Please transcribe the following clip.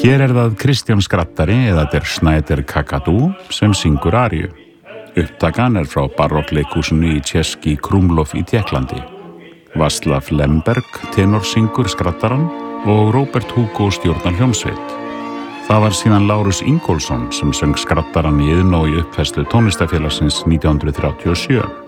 Hér það Kristján Skrattari eða Der Schneider Kakadu sem syngur aríu. Upptakan frá barokkleikhúsinu í Český Krumlov í Tékklandi. Václav Lemberg tenorsyngur Skrattarann og Robert Hugo stjórnar hljómsveit. Það var síðan Lárus Ingólfsson sem söng Skrattarann í Iðnó í uppfærslu tónlistarfélagsins 1937.